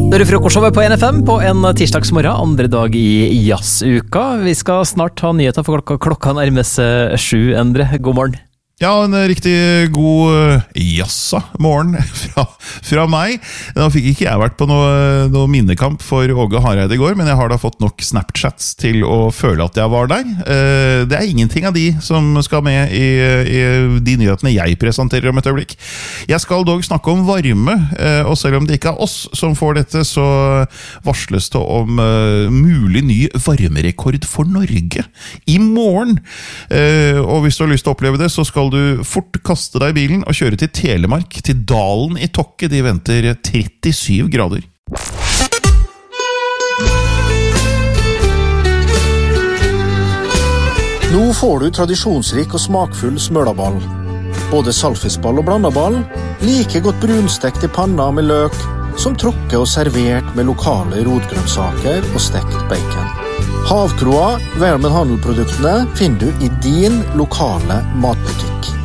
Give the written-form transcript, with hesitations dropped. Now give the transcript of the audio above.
Det frokostshowet på NFM på en tirsdagsmorgen, andre dag i jazzuka. Vi skal snart ha nyheter for klokka nærmer seg 7, Endre. God morgen. Ja, en riktig god morgen fra meg. Nå fikk ikke jeg vært på noe minnekamp for Åge Hareide i går, men jeg har da fått nok Snapchats til å føle at jeg var der. Det er ingenting av de som skal med i de nyhetene jeg presenterer om et øyeblikk. Jeg skal dog snakke om varme, og selv om det ikke er oss som får dette, så varsles det om mulig ny varmerekord for Norge i morgen. Og hvis du har lyst til å oppleve det, så skal du fort kaste deg i bilen og kjøre til Telemark, til Dalen i Tokke. De venter 37 grader. Nå får du tradisjonsrik og smakfull smølaball. Både salfispall og blandaball, like godt brunstekt i panna med løk, som trukket og servert med lokale rotgrønnsaker og stekt bacon. Havkroa, Velmen Handelproduktene, finner du i din lokale matbutikk.